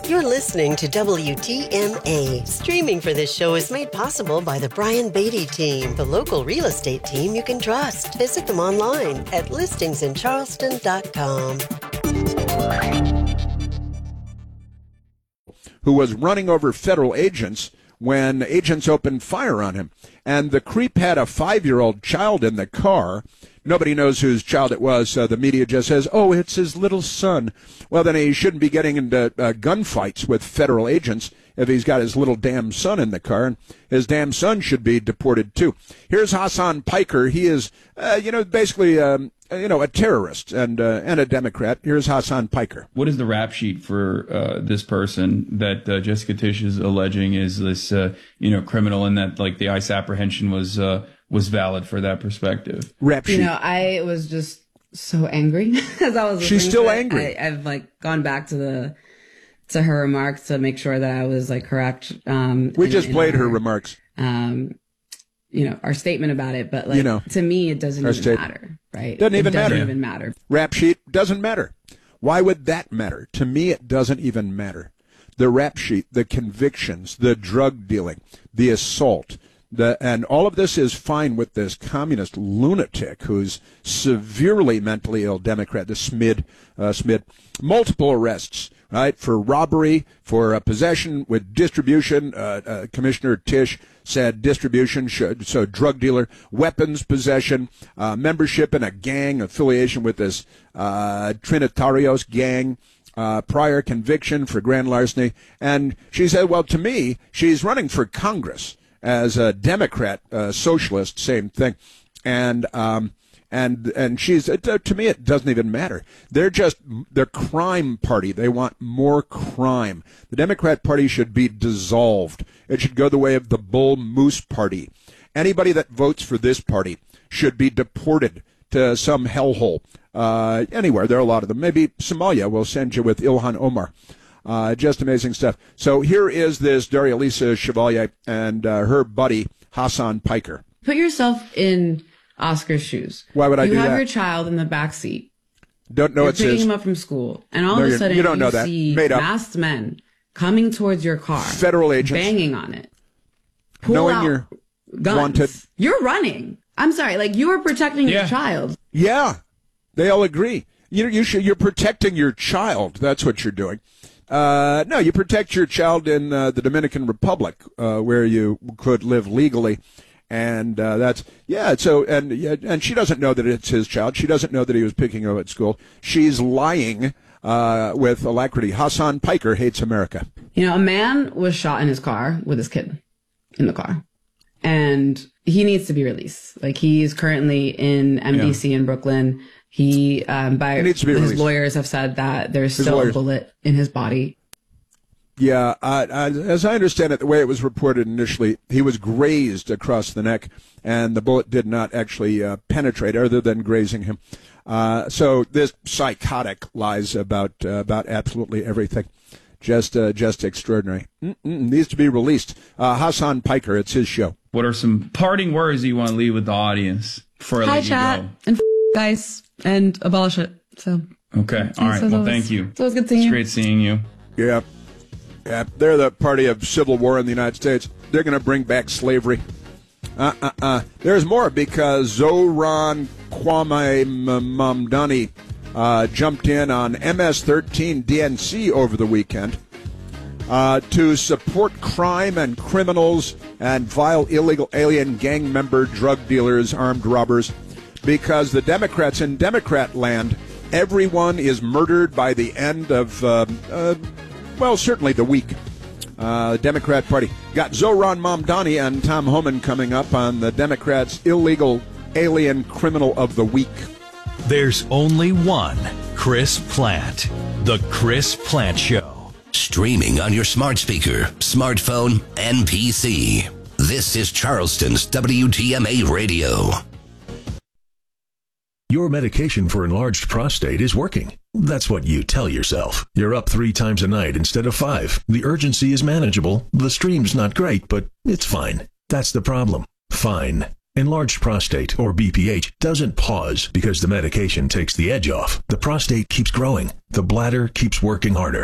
You're listening to WTMA. Streaming for this show is made possible by the Brian Beatty team, the local real estate team you can trust. Visit them online at listingsincharleston.com. Who was running over federal agents when agents opened fire on him. And the creep had a 5-year-old child in the car. Nobody knows whose child it was. The media just says, oh, it's his little son. Well, then he shouldn't be getting into gunfights with federal agents if he's got his little damn son in the car. And his damn son should be deported, too. Here's Hassan Piker. He is, basically, a terrorist and a Democrat. Here's Hassan Piker. What is the rap sheet for this person that Jessica Tisch is alleging is this, criminal, and that like the ICE apprehension was valid for that perspective? Rap sheet. I was just so angry as I was. She's still angry. I've gone back to her remarks to make sure that I was correct. We just played her remarks. Our statement about it, but to me, it doesn't even matter, right? Doesn't even matter. Rap sheet doesn't matter. Why would that matter? To me, it doesn't even matter. The rap sheet, the convictions, the drug dealing, the assault, and all of this is fine with this communist lunatic who's severely mentally ill Democrat, the Smid. Multiple arrests, right, for robbery, for possession with distribution. Commissioner Tisch said distribution, so drug dealer, weapons possession, membership in a gang, affiliation with this Trinitarios gang, prior conviction for grand larceny. And she said, well, to me, she's running for Congress as a Democrat, socialist, same thing. And she's, to me, it doesn't even matter. They're crime party. They want more crime. The Democrat Party should be dissolved. It should go the way of the Bull Moose Party. Anybody that votes for this party should be deported to some hellhole. Anywhere. There are a lot of them. Maybe Somalia will send you with Ilhan Omar. Just amazing stuff. So here is this Daria Lisa Chevalier and her buddy Hassan Piker. Put yourself in Oscar's shoes. Why would I do that? You have your child in the back seat. Don't know You're it's his. picking him up from school, and all of a sudden you see masked men coming towards your car. Federal agents. Banging on it. Pull Knowing out you're guns. wanted. You're running. I'm sorry, you are protecting your child. Yeah, they all agree. You're protecting your child. That's what you're doing. No, you protect your child in the Dominican Republic, where you could live legally. And So she doesn't know that it's his child. She doesn't know that he was picking her up at school. She's lying with alacrity. Hassan Piker hates America. A man was shot in his car with his kid in the car, and he needs to be released. He is currently in MDC in Brooklyn. He needs to be released. His lawyers have said that there's still a bullet in his body. Yeah, as I understand it, the way it was reported initially, he was grazed across the neck, and the bullet did not actually penetrate, other than grazing him. So this psychotic lies about absolutely everything. Just extraordinary. Needs to be released. Hassan Piker, it's his show. What are some parting words you want to leave with the audience before I let you chat, go? And guys, and abolish it. So okay, all right. Well, thank you. So it was good seeing you. It's great seeing you. Yeah. Yeah, they're the party of civil war in the United States. They're going to bring back slavery. There's more, because Zoran Kwame Mamdani jumped in on MS-13 DNC over the weekend to support crime and criminals and vile illegal alien gang member drug dealers, armed robbers, because the Democrats in Democrat land, everyone is murdered by the end of certainly the week. Democrat Party got Zoran Mamdani and Tom Homan coming up on the Democrats' illegal alien criminal of the week. There's only one Chris Plante. The Chris Plante Show. Streaming on your smart speaker, smartphone, and PC. This is Charleston's WTMA Radio. Your medication for enlarged prostate is working. That's what you tell yourself. You're up 3 times a night instead of 5. The urgency is manageable. The stream's not great, but it's fine. That's the problem. Fine. Enlarged prostate, or BPH, doesn't pause because the medication takes the edge off. The prostate keeps growing. The bladder keeps working harder.